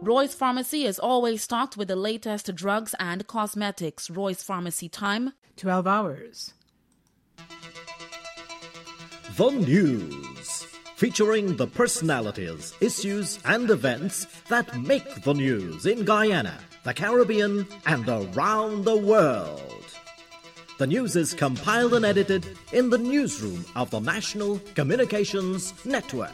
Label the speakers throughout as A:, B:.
A: Roy's Pharmacy is always stocked with the latest drugs and cosmetics. Roy's Pharmacy time,
B: 12 hours.
C: The News, featuring the personalities, issues and events that make the news in Guyana, the Caribbean and around the world. The news is compiled and edited in the newsroom of the National Communications Network.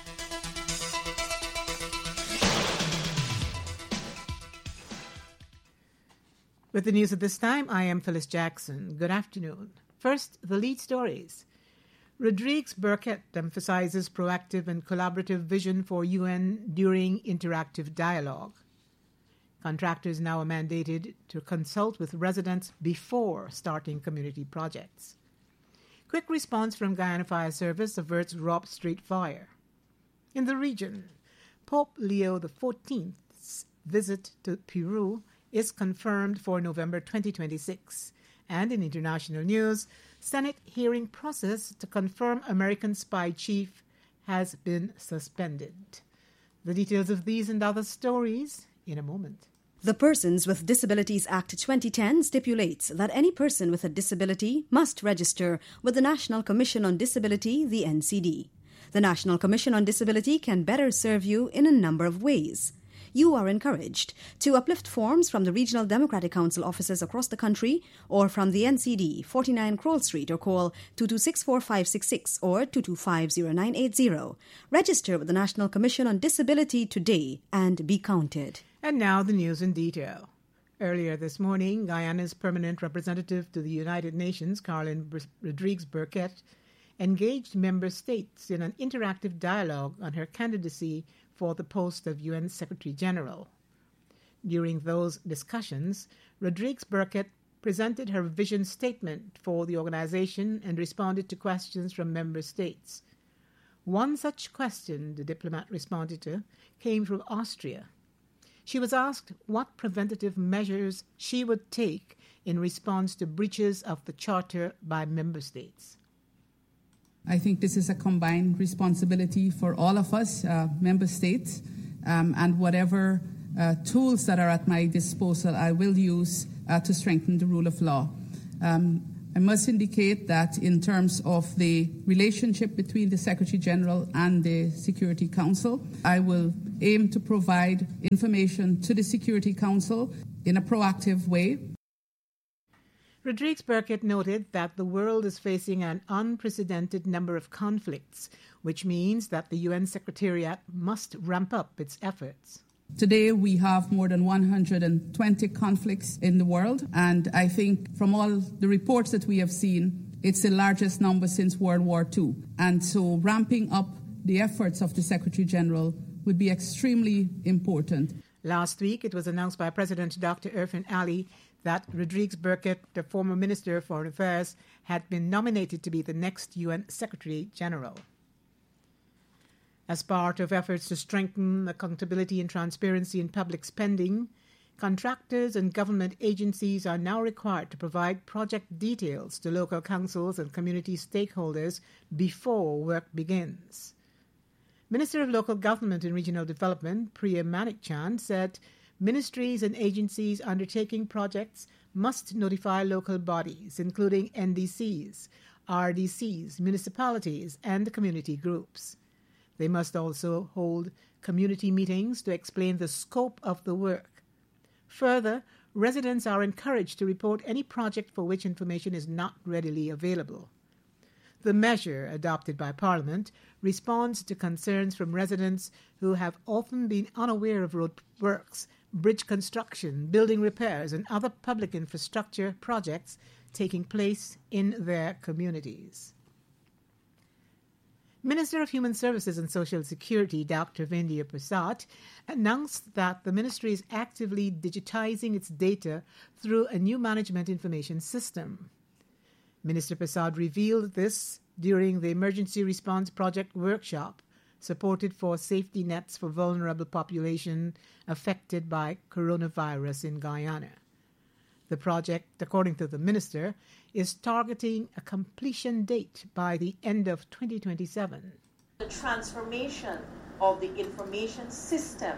B: With the news at this time, I am Phyllis Jackson. Good afternoon. First, the lead stories. Rodrigues Burkett emphasizes proactive and collaborative vision for UN during interactive dialogue. Contractors now are mandated to consult with residents before starting community projects. Quick response from Guyana Fire Service averts Robb Street fire. In the region, Pope Leo XIV's visit to Peru is confirmed for November 2026. And in international news, Senate hearing process to confirm American spy chief has been suspended. The details of these and other stories in a moment.
D: The Persons with Disabilities Act 2010 stipulates that any person with a disability must register with the National Commission on Disability, the NCD. The National Commission on Disability can better serve you in a number of ways. You are encouraged to uplift forms from the Regional Democratic Council offices across the country or from the NCD, 49 Kroll Street, or call 226-4566 or 225-0980. Register with the National Commission on Disability today and be counted.
B: And now the news in detail. Earlier this morning, Guyana's permanent representative to the United Nations, Carolyn Rodrigues Burkett, engaged member states in an interactive dialogue on her candidacy for the post of UN Secretary General. During those discussions, Rodrigues Burkett presented her vision statement for the organization and responded to questions from member states. One such question the diplomat responded to came from Austria. She was asked what preventative measures she would take in response to breaches of the Charter by member states.
E: I think this is a combined responsibility for all of us, member states, and whatever tools that are at my disposal I will use to strengthen the rule of law. I must indicate that in terms of the relationship between the Secretary General and the Security Council, I will aim to provide information to the Security Council in a proactive way.
B: Rodrigues Burkett noted that the world is facing an unprecedented number of conflicts, which means that the UN Secretariat must ramp up its efforts.
E: Today we have more than 120 conflicts in the world, and I think from all the reports that we have seen, it's the largest number since World War II. And so ramping up the efforts of the Secretary General would be extremely important.
B: Last week, it was announced by President Dr. Irfan Ali that Rodrigues Burkett, the former Minister of Foreign Affairs, had been nominated to be the next UN Secretary General. As part of efforts to strengthen accountability and transparency in public spending, contractors and government agencies are now required to provide project details to local councils and community stakeholders before work begins. Minister of Local Government and Regional Development, Priya Manikchand, said ministries and agencies undertaking projects must notify local bodies, including NDCs, RDCs, municipalities, and community groups. They must also hold community meetings to explain the scope of the work. Further, residents are encouraged to report any project for which information is not readily available. The measure, adopted by Parliament, responds to concerns from residents who have often been unaware of road works, bridge construction, building repairs, and other public infrastructure projects taking place in their communities. Minister of Human Services and Social Security, Dr. Vindhya Prasad, announced that the ministry is actively digitizing its data through a new management information system. Minister Prasad revealed this during the Emergency Response Project workshop, supported for safety nets for vulnerable population affected by coronavirus in Guyana. The project, according to the minister, is targeting a completion date by the end of 2027.
F: The transformation of the information system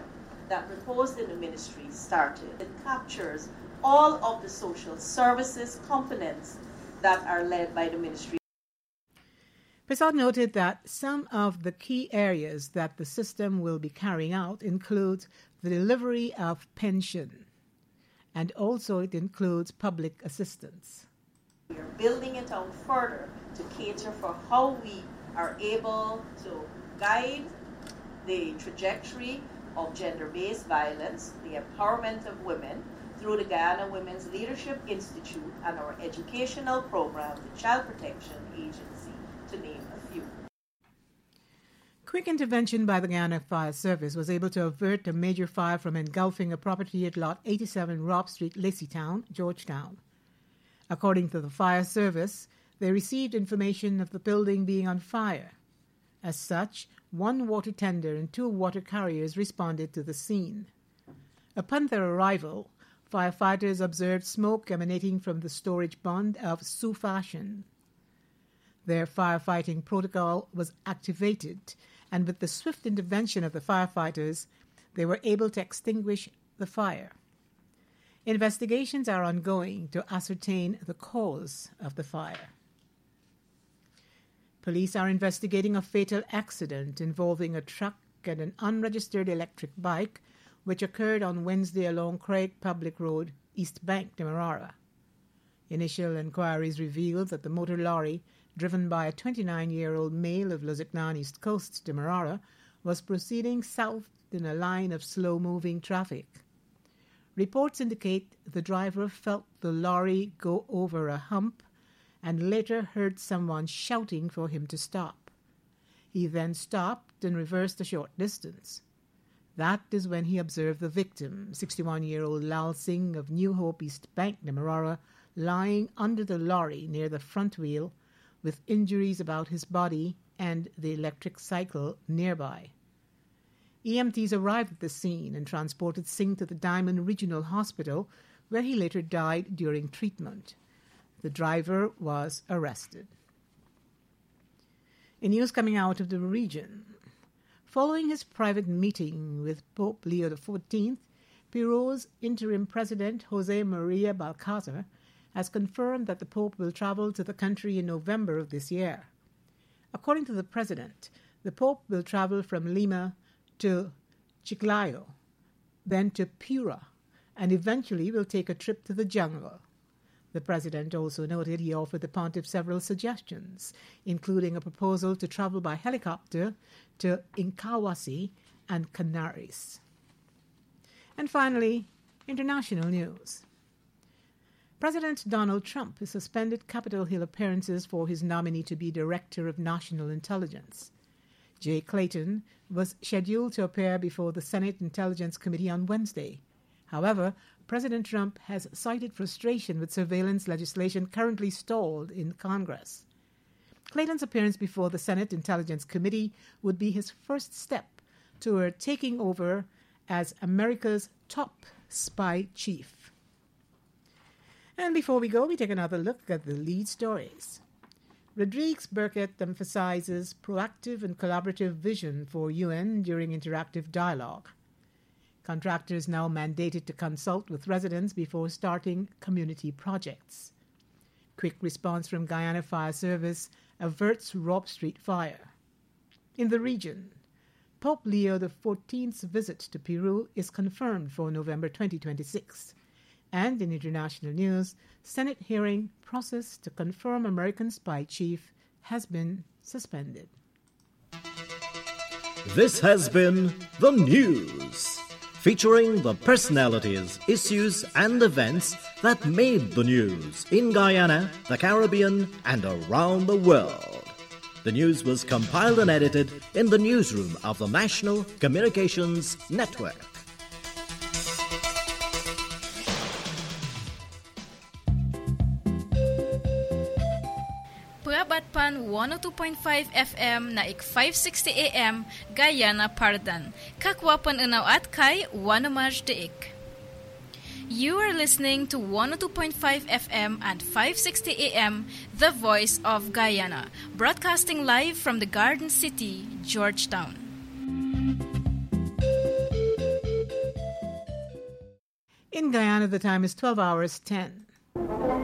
F: that reposed in the ministry started. It captures all of the social services components that are led by the ministry.
B: Prasad noted that some of the key areas that the system will be carrying out include the delivery of pension, and also it includes public assistance.
F: We are building it out further to cater for how we are able to guide the trajectory of gender-based violence, the empowerment of women, through the Guyana Women's Leadership Institute and our educational program, the Child Protection Agency, to name a few.
B: Quick intervention by the Guyana Fire Service was able to avert a major fire from engulfing a property at Lot 87 Robb Street, Laceytown, Georgetown. According to the fire service, they received information of the building being on fire. As such, 1 water tender and 2 water carriers responded to the scene. Upon their arrival, firefighters observed smoke emanating from the storage bund of Sioux Fashion. Their firefighting protocol was activated, and with the swift intervention of the firefighters, they were able to extinguish the fire. Investigations are ongoing to ascertain the cause of the fire. Police are investigating a fatal accident involving a truck and an unregistered electric bike, which occurred on Wednesday along Craig Public Road, East Bank, Demerara. Initial inquiries revealed that the motor lorry, driven by a 29-year-old male of Luzuknan East Coast, Demerara, was proceeding south in a line of slow-moving traffic. Reports indicate the driver felt the lorry go over a hump and later heard someone shouting for him to stop. He then stopped and reversed a short distance. That is when he observed the victim, 61-year-old Lal Singh of New Hope East Bank, Demerara, lying under the lorry near the front wheel with injuries about his body and the electric cycle nearby. EMTs arrived at the scene and transported Singh to the Diamond Regional Hospital, where he later died during treatment. The driver was arrested. In news coming out of the region, following his private meeting with Pope Leo XIV, Peru's interim president, Jose Maria Balcázar, has confirmed that the Pope will travel to the country in November of this year. According to the president, the Pope will travel from Lima to Chiclayo, then to Piura, and eventually will take a trip to the jungle. The president also noted he offered the pontiff several suggestions, including a proposal to travel by helicopter to Incahuasi and Canaries. And finally, international news. President Donald Trump has suspended Capitol Hill appearances for his nominee to be Director of National Intelligence. Jay Clayton was scheduled to appear before the Senate Intelligence Committee on Wednesday. However, President Trump has cited frustration with surveillance legislation currently stalled in Congress. Clayton's appearance before the Senate Intelligence Committee would be his first step toward taking over as America's top spy chief. And before we go, we take another look at the lead stories. Rodrigues Burkett emphasizes proactive and collaborative vision for UN during interactive dialogue. Contractors now mandated to consult with residents before starting community projects. Quick response from Guyana Fire Service averts Robb Street fire. In the region, Pope Leo XIV's visit to Peru is confirmed for November 2026. And in international news, Senate hearing process to confirm American spy chief has been suspended.
C: This has been The News, featuring the personalities, issues, and events that made the news in Guyana, the Caribbean, and around the world. The news was compiled and edited in the newsroom of the National Communications Network.
G: Prabatpan 102.5 FM na ik 560 AM Guyana Pardan. Kakwapan unaw at kay Wanamaj Deik. You are listening to 102.5 FM and 560 AM, The Voice of Guyana, broadcasting live from the Garden City, Georgetown.
B: In Guyana, the time is 12 hours 10.